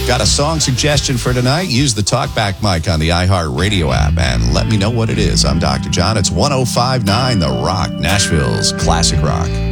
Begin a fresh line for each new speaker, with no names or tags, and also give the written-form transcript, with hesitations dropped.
Got a song suggestion for tonight? Use the TalkBack mic on the iHeartRadio app and let me know what it is. I'm Dr. John. It's 105.9 The Rock, Nashville's classic rock.